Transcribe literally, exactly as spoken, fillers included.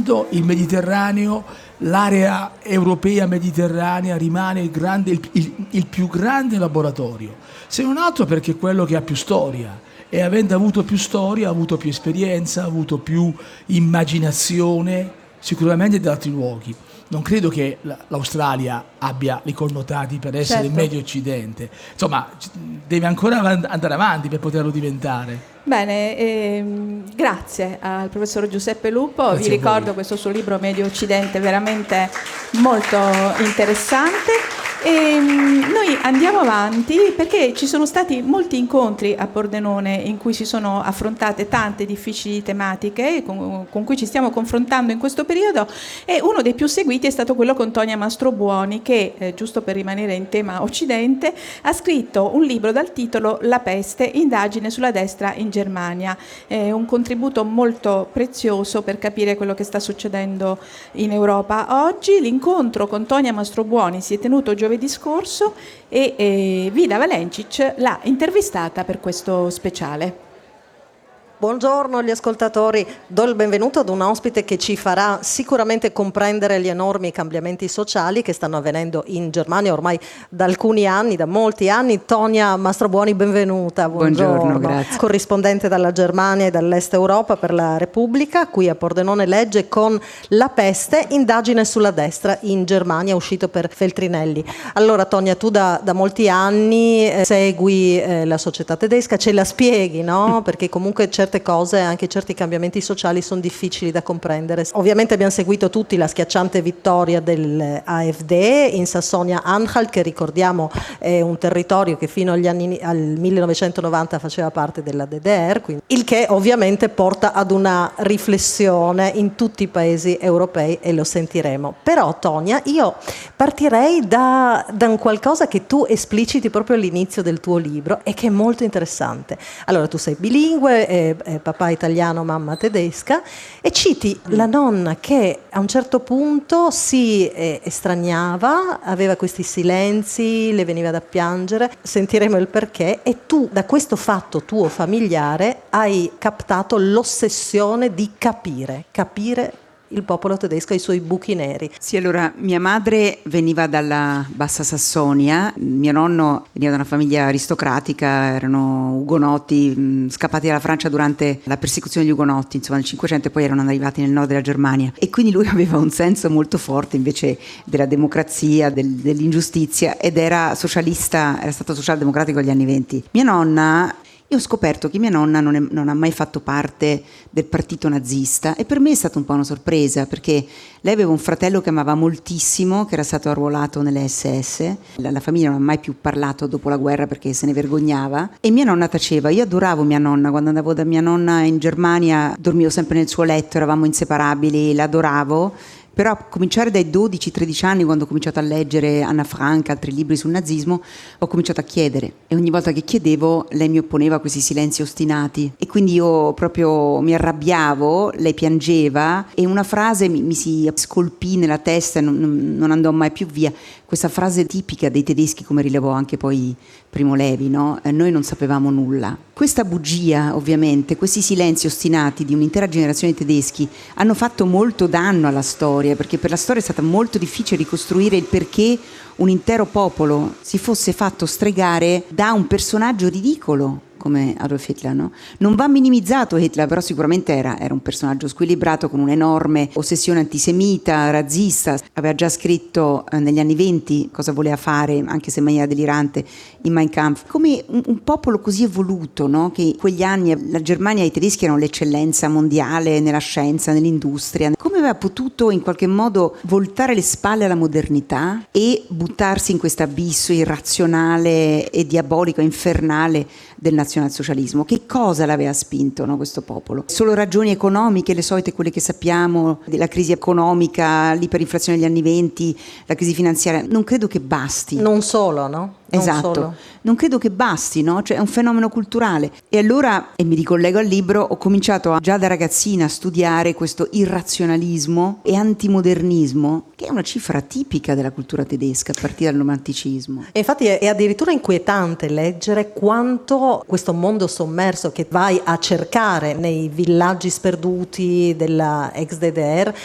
fondo il Mediterraneo, l'area europea mediterranea rimane il, grande, il, il, il più grande laboratorio, se non altro perché è quello che ha più storia, e avendo avuto più storia ha avuto più esperienza, ha avuto più immaginazione sicuramente da altri luoghi. Non credo che l'Australia abbia i connotati per essere il certo. Medio Occidente, insomma deve ancora andare avanti per poterlo diventare. Bene, ehm, grazie al professor Giuseppe Lupo. Grazie. Vi ricordo questo suo libro Medio Occidente, veramente molto interessante. E noi andiamo avanti perché ci sono stati molti incontri a Pordenone in cui si sono affrontate tante difficili tematiche con, con cui ci stiamo confrontando in questo periodo, e uno dei più seguiti è stato quello con Tonia Mastrobuoni che, eh, giusto per rimanere in tema Occidente, ha scritto un libro dal titolo La peste, indagine sulla destra in Germania. È un contributo molto prezioso per capire quello che sta succedendo in Europa oggi. L'incontro con Tonia Mastrobuoni si è tenuto giovedì scorso e eh, Vida Valencic l'ha intervistata per questo speciale. Buongiorno agli ascoltatori, do il benvenuto ad un ospite che ci farà sicuramente comprendere gli enormi cambiamenti sociali che stanno avvenendo in Germania ormai da alcuni anni, da molti anni. Tonia Mastrobuoni, benvenuta. Buongiorno, Buongiorno, grazie. Corrispondente dalla Germania e dall'Est Europa per la Repubblica, qui a Pordenone legge con La peste, indagine sulla destra in Germania, uscito per Feltrinelli. Allora Tonia, tu da, da molti anni eh, segui eh, la società tedesca, ce la spieghi, no? Perché comunque c'è certe cose, anche certi cambiamenti sociali sono difficili da comprendere. Ovviamente abbiamo seguito tutti la schiacciante vittoria dell'AfD in Sassonia-Anhalt, che ricordiamo è un territorio che fino agli anni, al millenovecentonovanta faceva parte della D D R, quindi, il che ovviamente porta ad una riflessione in tutti i paesi europei e lo sentiremo. Però Tonia, io partirei da, da un qualcosa che tu espliciti proprio all'inizio del tuo libro e che è molto interessante. Allora, tu sei bilingue, eh, eh, papà italiano, mamma tedesca, e citi la nonna che a un certo punto si eh, estraniava, aveva questi silenzi, le veniva da piangere, sentiremo il perché, e tu da questo fatto tuo familiare hai captato l'ossessione di capire, capire il popolo tedesco e i suoi buchi neri. Sì, allora mia madre veniva dalla Bassa Sassonia, mio nonno veniva da una famiglia aristocratica, erano ugonotti mh, scappati dalla Francia durante la persecuzione degli ugonotti, insomma nel Cinquecento, e poi erano arrivati nel nord della Germania, e quindi lui aveva un senso molto forte invece della democrazia, del, dell'ingiustizia, ed era socialista, era stato socialdemocratico agli anni venti. Mia nonna, io ho scoperto che mia nonna non, è, non ha mai fatto parte del partito nazista, e per me è stata un po' una sorpresa, perché lei aveva un fratello che amava moltissimo, che era stato arruolato nelle S S. La, la famiglia non ha mai più parlato dopo la guerra perché se ne vergognava, e mia nonna taceva. Io adoravo mia nonna, quando andavo da mia nonna in Germania dormivo sempre nel suo letto, eravamo inseparabili, l'adoravo. Però a cominciare dai dodici tredici anni, quando ho cominciato a leggere Anna Frank, altri libri sul nazismo, ho cominciato a chiedere, e ogni volta che chiedevo lei mi opponeva a questi silenzi ostinati, e quindi io proprio mi arrabbiavo, lei piangeva, e una frase mi, mi si scolpì nella testa e non, non andò mai più via. Questa frase tipica dei tedeschi, come rilevò anche poi Primo Levi, no? Eh, noi non sapevamo nulla. Questa bugia, ovviamente, questi silenzi ostinati di un'intera generazione di tedeschi hanno fatto molto danno alla storia, perché per la storia è stata molto difficile ricostruire il perché un intero popolo si fosse fatto stregare da un personaggio ridicolo come Adolf Hitler, no? Non va minimizzato Hitler, però sicuramente era, era un personaggio squilibrato con un'enorme ossessione antisemita, razzista. Aveva già scritto eh, negli anni venti cosa voleva fare, anche se in maniera delirante, in Mein Kampf. Come un, un popolo così evoluto, no? Che in quegli anni la Germania e i tedeschi erano l'eccellenza mondiale nella scienza, nell'industria. Come aveva potuto in qualche modo voltare le spalle alla modernità e buttarsi in questo abisso irrazionale e diabolico, infernale del nazionalsocialismo? Che cosa l'aveva spinto, no, questo popolo? Solo ragioni economiche, le solite, quelle che sappiamo, della crisi economica, l'iperinflazione degli anni venti, la crisi finanziaria? Non credo che basti. Non solo, no? Non Esatto, solo. Non credo che basti, no? Cioè è un fenomeno culturale. E allora, e mi ricollego al libro, ho cominciato a, già da ragazzina a studiare questo irrazionalismo e antimodernismo, che è una cifra tipica della cultura tedesca a partire dal romanticismo. E infatti è, è addirittura inquietante leggere quanto questo mondo sommerso che vai a cercare nei villaggi sperduti della ex D D R